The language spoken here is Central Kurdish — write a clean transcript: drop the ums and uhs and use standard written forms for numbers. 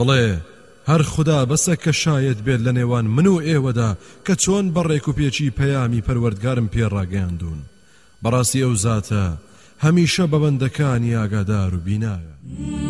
بڵێ هەر خوددا بەسە کە شایەت بێت لە نێوان من و ئێوەدا کە چۆن بەڕێک و پێچی پەیامی پەروەردگارم پێڕاگەیاندون بەڕاستی ئەو زاتە هەمیشە بە بەندەکانی ئاگادار و بینایە